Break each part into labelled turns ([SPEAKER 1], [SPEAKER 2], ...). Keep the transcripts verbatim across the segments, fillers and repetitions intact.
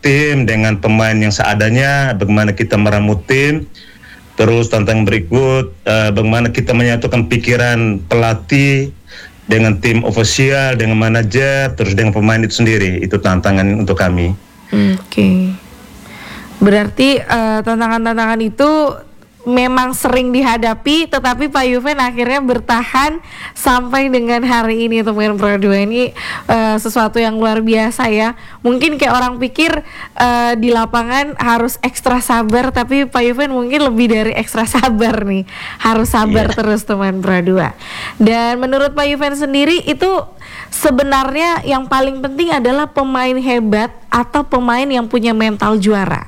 [SPEAKER 1] tim dengan pemain yang seadanya, bagaimana kita meramu tim. Terus tantangan berikut, uh, bagaimana kita menyatukan pikiran pelatih dengan tim ofisial, dengan manajer, terus dengan pemain itu sendiri. Itu tantangan untuk kami.
[SPEAKER 2] Oke. Okay. Berarti uh, tantangan-tantangan itu memang sering dihadapi, tetapi Pak Yuven akhirnya bertahan sampai dengan hari ini. Teman Pro dua ini uh, sesuatu yang luar biasa ya. Mungkin kayak orang pikir uh, di lapangan harus ekstra sabar, tapi Pak Yuven mungkin lebih dari ekstra sabar nih. Harus sabar yeah. terus teman Pro dua. Dan menurut Pak Yuven sendiri itu sebenarnya yang paling penting adalah pemain hebat atau pemain yang punya mental juara.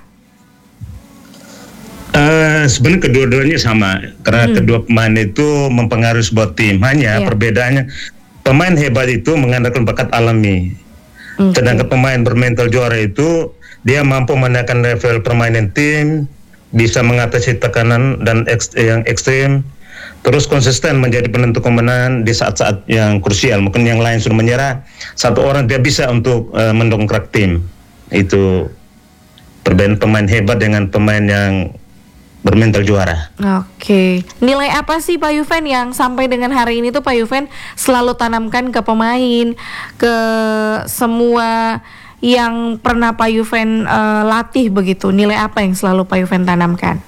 [SPEAKER 1] Uh, sebenarnya kedua-duanya sama, karena hmm. kedua pemain itu mempengaruhi sebuah tim. Hanya yeah. perbedaannya pemain hebat itu mengandalkan bakat alami, okay. sedangkan pemain bermental juara itu dia mampu menaikkan level permainan tim, bisa mengatasi tekanan dan ekst- yang ekstrim, terus konsisten menjadi penentu kemenangan di saat-saat yang krusial. Mungkin yang lain sudah menyerah, satu orang dia bisa untuk uh, mendongkrak tim. Itu perbedaan pemain hebat dengan pemain yang bermental juara.
[SPEAKER 2] Oke, nilai apa sih Pak Yuven yang sampai dengan hari ini tuh Pak Yuven selalu tanamkan ke pemain, ke semua yang pernah Pak Yuven uh, latih begitu? Nilai apa yang selalu Pak Yuven tanamkan?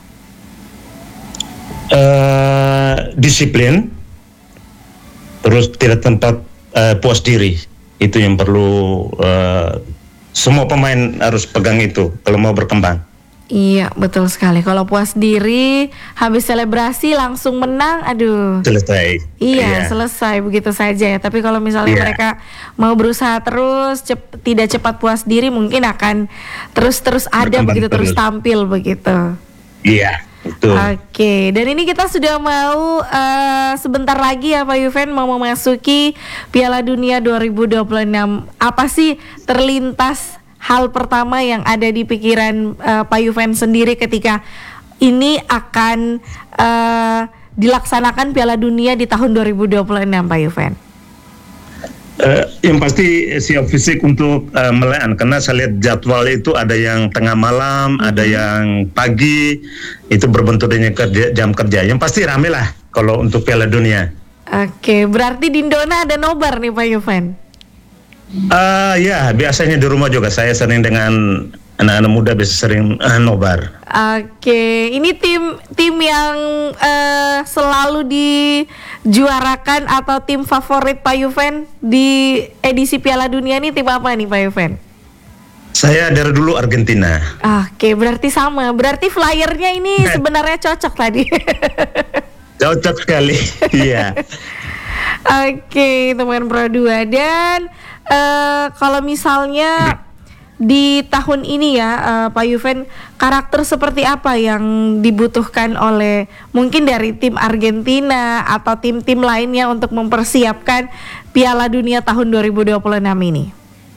[SPEAKER 1] Uh, disiplin, terus tidak tempat uh, puas diri. Itu yang perlu uh, semua pemain harus pegang itu kalau mau berkembang.
[SPEAKER 2] Iya, betul sekali. Kalau puas diri, habis selebrasi langsung menang, aduh.
[SPEAKER 1] Selesai.
[SPEAKER 2] Iya, yeah. selesai begitu saja ya. Tapi kalau misalnya yeah. mereka mau berusaha terus, cep- tidak cepat puas diri, mungkin akan terus-terus ada berkembang begitu, terus. terus tampil begitu.
[SPEAKER 1] Iya, yeah, betul.
[SPEAKER 2] Oke, okay. Dan ini kita sudah mau uh, sebentar lagi ya Pak Yuven mau memasuki Piala Dunia dua ribu dua puluh enam. Apa sih terlintas hal pertama yang ada di pikiran uh, Pak Yuven sendiri ketika ini akan uh, dilaksanakan Piala Dunia di tahun dua ribu dua puluh enam, Pak Yuven?
[SPEAKER 1] Uh, yang pasti siap fisik untuk uh, melayan, karena saya lihat jadwal itu ada yang tengah malam, mm-hmm. ada yang pagi, itu berbentuk dengan kerja, jam kerja. Yang pasti rame lah kalau untuk Piala Dunia.
[SPEAKER 2] Oke, berarti di Indona ada nobar nih Pak Yuven?
[SPEAKER 1] Uh, ya, biasanya di rumah juga saya sering dengan anak-anak muda biasa sering uh, nobar.
[SPEAKER 2] Oke, ini tim tim yang uh, selalu dijuarakan atau tim favorit Pak Yuven di edisi Piala Dunia ini tim apa nih Pak Yuven?
[SPEAKER 1] Saya dari dulu Argentina.
[SPEAKER 2] Oke, berarti sama. Berarti flyernya ini sebenarnya cocok tadi.
[SPEAKER 1] Cocok sekali, iya.
[SPEAKER 2] Oke, teman Pro dua. Dan Uh, kalau misalnya di tahun ini ya uh, Pak Yuven, karakter seperti apa yang dibutuhkan oleh mungkin dari tim Argentina atau tim-tim lainnya untuk mempersiapkan Piala Dunia tahun dua ribu dua puluh enam ini?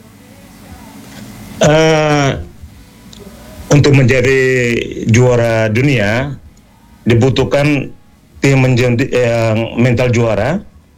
[SPEAKER 1] Uh, untuk menjadi juara dunia dibutuhkan tim menjadi yang mental juara.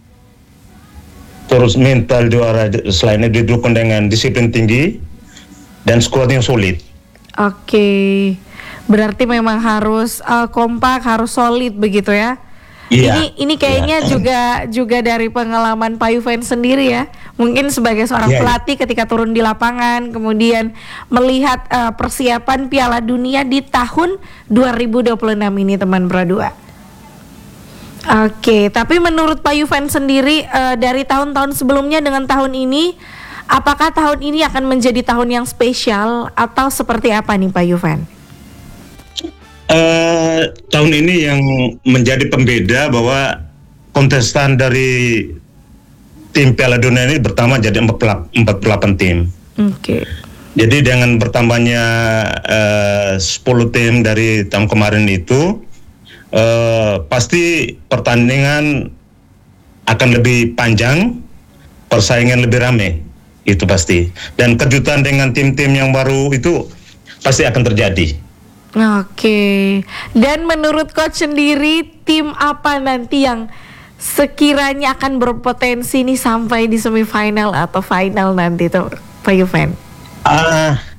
[SPEAKER 1] Terus mental juara selainnya didukung dengan disiplin tinggi dan skuad yang solid.
[SPEAKER 2] Oke, berarti memang harus uh, kompak, harus solid begitu ya? Iya. Ini ini kayaknya iya. juga juga dari pengalaman Pak Yuven sendiri ya. Mungkin sebagai seorang iya, pelatih iya. ketika turun di lapangan, kemudian melihat uh, persiapan Piala Dunia di tahun dua ribu dua puluh enam ini teman Pro dua. Oke, tapi menurut Pak Yuven sendiri uh, dari tahun-tahun sebelumnya dengan tahun ini, apakah tahun ini akan menjadi tahun yang spesial atau seperti apa nih Pak Yuven?
[SPEAKER 1] Uh, tahun ini yang menjadi pembeda bahwa kontestan dari tim Piala Dunia ini bertambah jadi empat puluh delapan tim. Oke. Jadi dengan bertambahnya uh, sepuluh tim dari tahun kemarin itu, Uh, pasti pertandingan akan lebih panjang, persaingan lebih ramai, itu pasti. Dan kejutan dengan tim-tim yang baru itu pasti akan terjadi.
[SPEAKER 2] Oke. Dan menurut coach sendiri, tim apa nanti yang sekiranya akan berpotensi nih sampai di semifinal atau final nanti tuh, Pak Yuven?
[SPEAKER 1] Ah. Uh,